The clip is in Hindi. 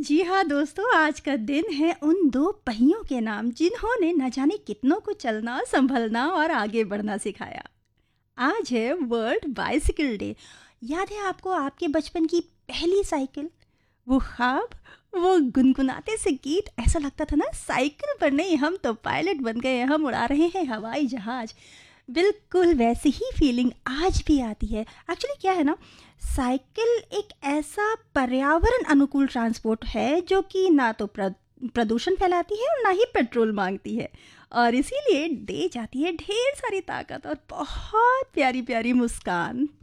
जी हाँ दोस्तों, आज का दिन है उन दो पहियों के नाम जिन्होंने न जाने कितनों को चलना, संभलना और आगे बढ़ना सिखाया। आज है वर्ल्ड बाइसिकल डे। याद है आपको आपके बचपन की पहली साइकिल? वो ख्वाब, वो गुनगुनाते से गीत, ऐसा लगता था ना साइकिल पर नहीं, हम तो पायलट बन गए, हम उड़ा रहे हैं हवाई जहाज। बिल्कुल वैसी ही फीलिंग आज भी आती है। एक्चुअली क्या है ना, साइकिल एक ऐसा पर्यावरण अनुकूल ट्रांसपोर्ट है जो कि ना तो प्रदूषण फैलाती है और ना ही पेट्रोल मांगती है, और इसीलिए दे जाती है ढेर सारी ताकत और बहुत प्यारी प्यारी मुस्कान।